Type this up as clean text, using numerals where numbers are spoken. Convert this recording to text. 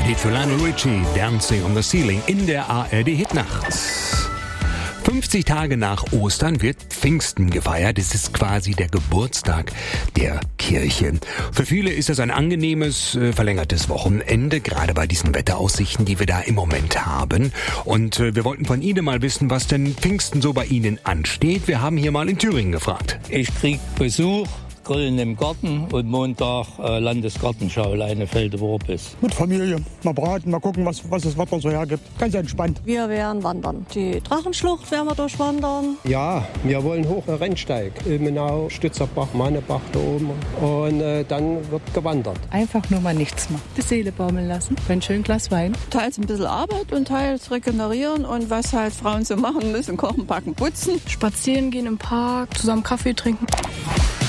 Hit für Lionel Richie, Dancing on the Ceiling in der ARD-Hitnacht. 50 Tage nach Ostern wird Pfingsten gefeiert. Es ist quasi der Geburtstag der Kirche. Für viele ist das ein angenehmes, verlängertes Wochenende, gerade bei diesen Wetteraussichten, die wir da im Moment haben. Und wir wollten von Ihnen mal wissen, was denn Pfingsten so bei Ihnen ansteht. Wir haben hier mal in Thüringen gefragt. Ich krieg Besuch, Grillen im Garten und Montag Landesgartenschau, Leinefelde-Worbis. Mit Familie, mal braten, mal gucken, was das Wetter so hergibt. Ganz entspannt. Wir werden wandern. Die Drachenschlucht werden wir durchwandern. Ja, wir wollen hoch nach Rennsteig. Ilmenau, Stützerbach, Mannebach da oben. Und dann wird gewandert. Einfach nur mal nichts machen. Die Seele baumeln lassen. Ein schönes Glas Wein. Teils ein bisschen Arbeit und teils regenerieren und was halt Frauen so machen müssen. Kochen, backen, putzen. Spazieren gehen im Park, zusammen Kaffee trinken.